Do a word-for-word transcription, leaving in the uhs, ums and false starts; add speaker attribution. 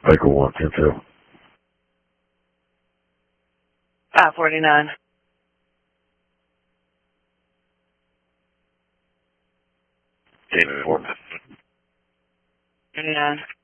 Speaker 1: Cycle one, two, two.
Speaker 2: five forty-nine.
Speaker 1: David Foreman.
Speaker 2: thirty-nine.